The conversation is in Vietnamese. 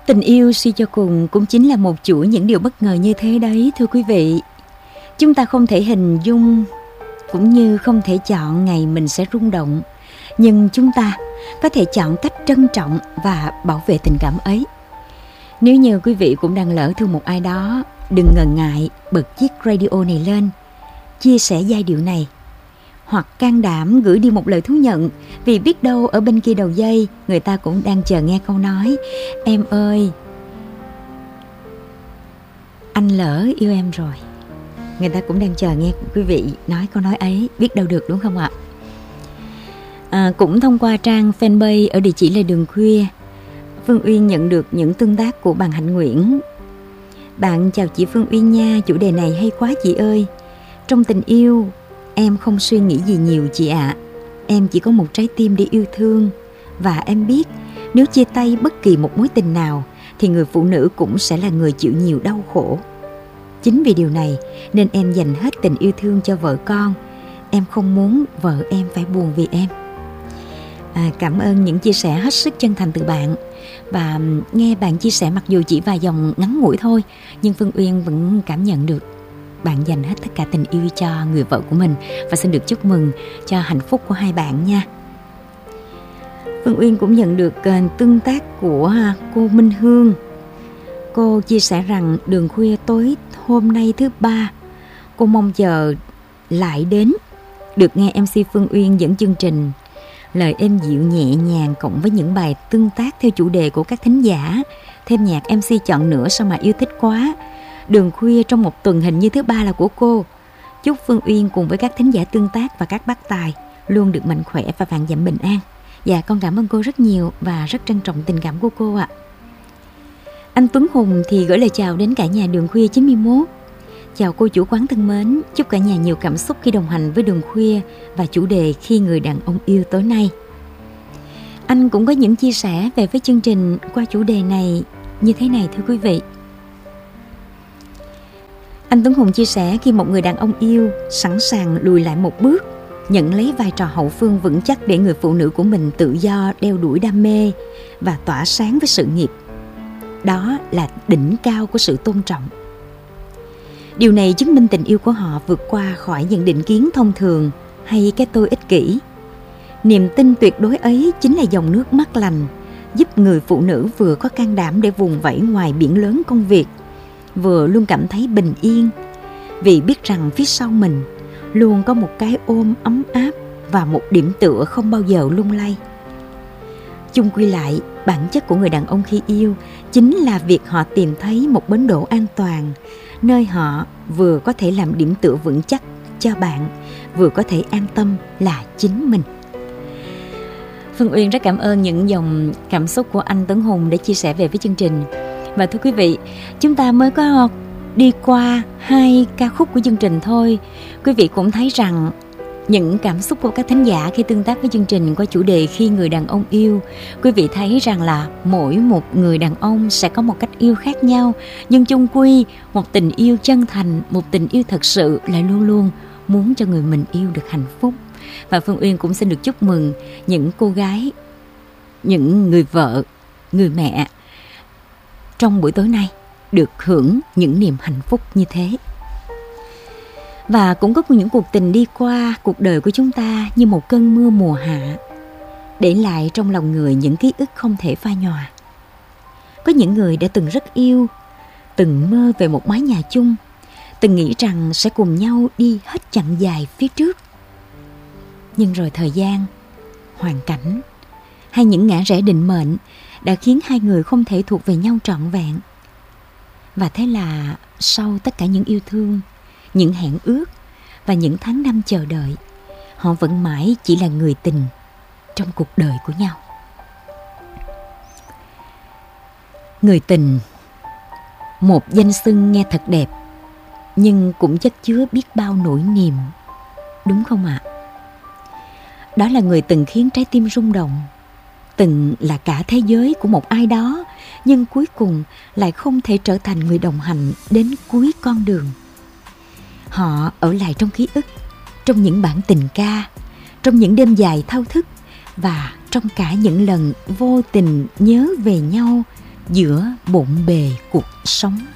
Tình yêu suy cho cùng cũng chính là một chuỗi những điều bất ngờ như thế đấy, thưa quý vị. Chúng ta không thể hình dung cũng như không thể chọn ngày mình sẽ rung động, nhưng chúng ta có thể chọn cách trân trọng và bảo vệ tình cảm ấy. Nếu như quý vị cũng đang lỡ thương một ai đó, đừng ngần ngại bật chiếc radio này lên, chia sẻ giai điệu này, hoặc can đảm gửi đi một lời thú nhận, vì biết đâu ở bên kia đầu dây người ta cũng đang chờ nghe câu nói "Em ơi, anh lỡ yêu em rồi." Người ta cũng đang chờ nghe quý vị nói câu nói ấy, biết đâu được, đúng không ạ? Cũng thông qua trang fanpage ở địa chỉ là Đường Khuya, Phương Uyên nhận được những tương tác của bạn Hạnh Nguyễn. Bạn chào chị Phương Uyên nha, chủ đề này hay quá chị ơi. Trong tình yêu, em không suy nghĩ gì nhiều chị ạ. Em chỉ có một trái tim để yêu thương. Và em biết, nếu chia tay bất kỳ một mối tình nào, thì người phụ nữ cũng sẽ là người chịu nhiều đau khổ. Chính vì điều này nên em dành hết tình yêu thương cho vợ con. Em không muốn vợ em phải buồn vì em. Cảm ơn những chia sẻ hết sức chân thành từ bạn. Và nghe bạn chia sẻ mặc dù chỉ vài dòng ngắn ngủi thôi, nhưng Phương Uyên vẫn cảm nhận được bạn dành hết tất cả tình yêu cho người vợ của mình. Và xin được chúc mừng cho hạnh phúc của hai bạn nha. Phương Uyên cũng nhận được tương tác của cô Minh Hương. Cô chia sẻ rằng Đường Khuya tối hôm nay thứ ba, cô mong chờ lại đến được nghe MC Phương Uyên dẫn chương trình. Lời êm dịu nhẹ nhàng cộng với những bài tương tác theo chủ đề của các thính giả, thêm nhạc MC chọn nữa sao mà yêu thích quá. Đường Khuya trong một tuần hình như thứ ba là của cô. Chúc Phương Uyên cùng với các thính giả tương tác và các bác tài luôn được mạnh khỏe và vạn dặm bình an. Dạ, con cảm ơn cô rất nhiều và rất trân trọng tình cảm của cô ạ. Anh Tuấn Hùng thì gửi lời chào đến cả nhà Đường Khuya 91. Chào cô chủ quán thân mến, chúc cả nhà nhiều cảm xúc khi đồng hành với Đường Khuya và chủ đề Khi người đàn ông yêu tối nay. Anh cũng có những chia sẻ về với chương trình qua chủ đề này như thế này thưa quý vị. Anh Tuấn Hùng chia sẻ khi một người đàn ông yêu sẵn sàng lùi lại một bước, nhận lấy vai trò hậu phương vững chắc để người phụ nữ của mình tự do đeo đuổi đam mê và tỏa sáng với sự nghiệp. Đó là đỉnh cao của sự tôn trọng. Điều này chứng minh tình yêu của họ vượt qua khỏi những định kiến thông thường hay cái tôi ích kỷ. Niềm tin tuyệt đối ấy chính là dòng nước mát lành, giúp người phụ nữ vừa có can đảm để vùng vẫy ngoài biển lớn công việc, vừa luôn cảm thấy bình yên, vì biết rằng phía sau mình luôn có một cái ôm ấm áp và một điểm tựa không bao giờ lung lay. Chung quy lại, bản chất của người đàn ông khi yêu chính là việc họ tìm thấy một bến đỗ an toàn, nơi họ vừa có thể làm điểm tựa vững chắc cho bạn, vừa có thể an tâm là chính mình. Phương Uyên rất cảm ơn những dòng cảm xúc của anh Tấn Hùng để chia sẻ về với chương trình. Và thưa quý vị, chúng ta mới có đi qua 2 ca khúc của chương trình thôi. Quý vị cũng thấy rằng những cảm xúc của các thính giả khi tương tác với chương trình qua chủ đề Khi người đàn ông yêu, quý vị thấy rằng là mỗi một người đàn ông sẽ có một cách yêu khác nhau, nhưng chung quy một tình yêu chân thành, một tình yêu thật sự lại luôn luôn muốn cho người mình yêu được hạnh phúc. Và Phương Uyên cũng xin được chúc mừng những cô gái, những người vợ, người mẹ trong buổi tối nay được hưởng những niềm hạnh phúc như thế. Và cũng có những cuộc tình đi qua cuộc đời của chúng ta như một cơn mưa mùa hạ, để lại trong lòng người những ký ức không thể phai nhòa. Có những người đã từng rất yêu, từng mơ về một mái nhà chung, từng nghĩ rằng sẽ cùng nhau đi hết chặng dài phía trước. Nhưng rồi thời gian, hoàn cảnh hay những ngã rẽ định mệnh đã khiến hai người không thể thuộc về nhau trọn vẹn. Và thế là sau tất cả những yêu thương, những hẹn ước và những tháng năm chờ đợi, họ vẫn mãi chỉ là người tình trong cuộc đời của nhau. Người tình, một danh xưng nghe thật đẹp, nhưng cũng chất chứa biết bao nỗi niềm, đúng không ạ? Đó là người từng khiến trái tim rung động, từng là cả thế giới của một ai đó, nhưng cuối cùng lại không thể trở thành người đồng hành đến cuối con đường. Họ ở lại trong ký ức, trong những bản tình ca, trong những đêm dài thao thức, và trong cả những lần vô tình nhớ về nhau giữa bộn bề cuộc sống.